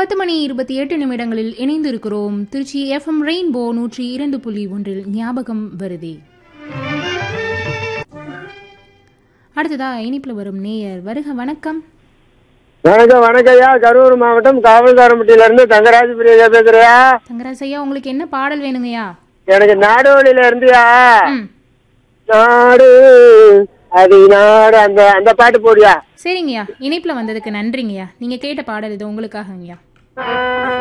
10:28 இணைந்திருக்கிறோம். Trichy FM rainbow 102.1 ஞாபகம் வருதே. அடுத்ததா இனிப்புல வரும் நேயர் வருக. வணக்கம். வணக்கம்யா. கரூர் மாவட்டம் காவல்காரம்பட்டியில இருந்து தங்கராஜ் பிரியா பேசுறியா? தங்கராஜ் ஐயா, உங்களுக்கு என்ன பாடல் வேணுங்கய்யா? எனக்கு நாடோலில இருந்தியா நாடு அது நாடு அந்த அந்த பாட்டு போடியா. சரிங்கய்யா, இணைப்புல வந்ததுக்கு நன்றிங்கய்யா. நீங்க கேட்ட பாடல் இது உங்களுக்காகங்கய்யா.